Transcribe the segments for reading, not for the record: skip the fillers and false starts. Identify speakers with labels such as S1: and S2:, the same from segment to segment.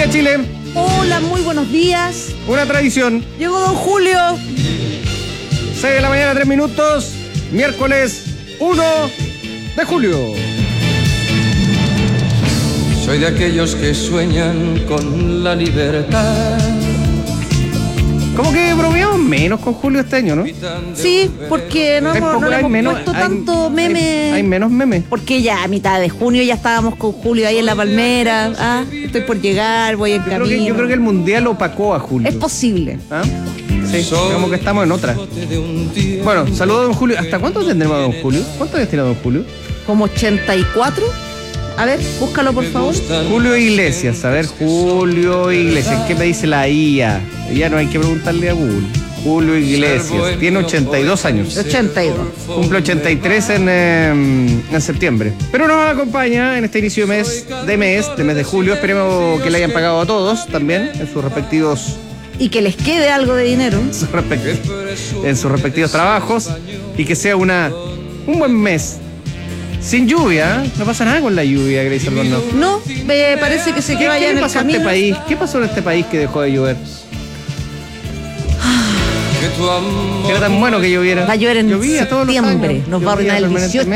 S1: Hola Chile.
S2: Hola, muy buenos días.
S1: Una tradición.
S2: Llegó don Julio.
S1: 6 de la mañana, 3 minutos. Miércoles 1 de julio.
S3: Soy de aquellos que sueñan con la libertad.
S1: Como que bromeamos menos con Julio este año, ¿no?
S2: Sí, porque no le hemos puesto tanto meme.
S1: Hay menos memes.
S2: Porque ya a mitad de junio ya estábamos con Julio ahí en la palmera. Ah, estoy por llegar, voy en camino.
S1: Yo creo que el mundial opacó a Julio.
S2: Es posible.
S1: ¿Ah? Sí, como que estamos en otra. Bueno, saludos a don Julio. ¿Hasta cuánto tendremos a don Julio? ¿Cuánto años tiene don Julio?
S2: Como 84. A ver, búscalo por favor.
S1: Julio Iglesias, a ver, Julio Iglesias, ¿qué me dice la IA? Ya no hay que preguntarle a Google. Julio Iglesias, tiene 82 años.
S2: 82.
S1: Cumple 83 en septiembre. Pero nos acompaña en este inicio de mes de julio. Esperemos que le hayan pagado a todos también en sus respectivos...
S2: Y que les quede algo de dinero.
S1: En sus respectivos trabajos. Y que sea un buen mes. Sin lluvia, no pasa nada con la lluvia, Grace Albornoz.
S2: No, me parece que se queda allá en el camino.
S1: Este país? ¿Qué pasó en este país que dejó de llover? Era tan bueno que lloviera.
S2: Va a llover en septiembre, nos va a arruinar el 18.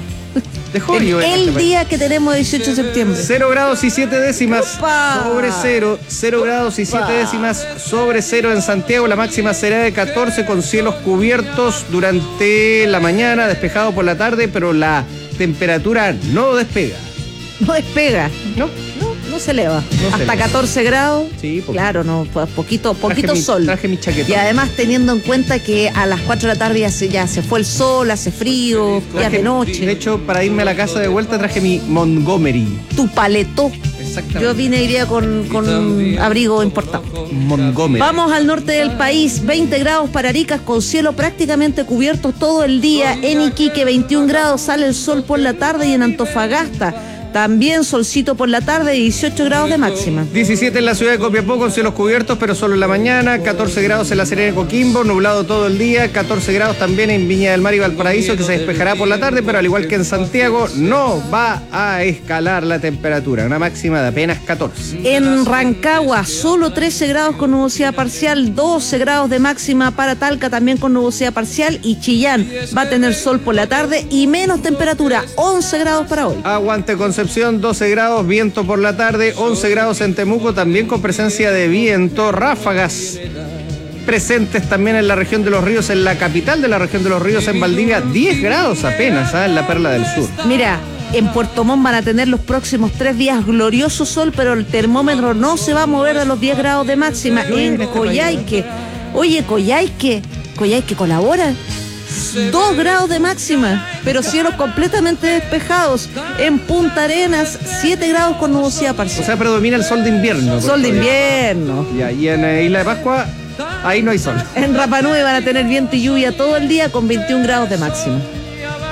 S1: Dejó de llover.
S2: El día que tenemos 18 de septiembre.
S1: 0 grados y 7 décimas
S2: ¡Opa!
S1: Sobre 0. 0 grados y 7 décimas sobre 0 en Santiago. La máxima será de 14 con cielos cubiertos durante la mañana, despejado por la tarde, pero la temperatura no despega.
S2: No despega. No se eleva. Hasta 14 grados.
S1: Sí,
S2: claro, no, pues poquito sol.
S1: Traje mi chaqueta.
S2: Y además teniendo en cuenta que a las 4 de la tarde ya se fue el sol, hace frío, ya es de noche.
S1: De hecho, para irme a la casa de vuelta traje mi Montgomery.
S2: Tu paletó.
S1: Exactamente.
S2: Yo iría con abrigo importado.
S1: Montgomery.
S2: Vamos al norte del país, 20 grados para Arica con cielo prácticamente cubierto todo el día. En Iquique 21 grados, sale el sol por la tarde y en Antofagasta también solcito por la tarde, 18 grados de máxima.
S1: 17 en la ciudad de Copiapó con cielos cubiertos, pero solo en la mañana. 14 grados en la Serena de Coquimbo, nublado todo el día. 14 grados también en Viña del Mar y Valparaíso, que se despejará por la tarde, pero al igual que en Santiago, no va a escalar la temperatura. Una máxima de apenas 14.
S2: En Rancagua, solo 13 grados con nubosidad parcial, 12 grados de máxima para Talca, también con nubosidad parcial. Y Chillán va a tener sol por la tarde y menos temperatura, 11 grados para hoy.
S1: Aguante Concepción, 12 grados, viento por la tarde, 11 grados en Temuco, también con presencia de viento, ráfagas presentes también en la región de los ríos, en la capital de la región de los ríos, en Valdivia, 10 grados apenas, en la Perla del Sur.
S2: Mira, en Puerto Montt van a tener los próximos 3 días glorioso sol, pero el termómetro no se va a mover de los 10 grados de máxima. En Coyhaique, oye, Coyhaique colabora. 2 grados de máxima, pero cielos completamente despejados. En Punta Arenas, 7 grados con nubosidad parcial.
S1: O sea, predomina el sol de invierno.
S2: Sol de invierno.
S1: Ya, y en Isla de Pascua, ahí no hay sol.
S2: En Rapa Nui van a tener viento y lluvia todo el día con 21 grados de máxima.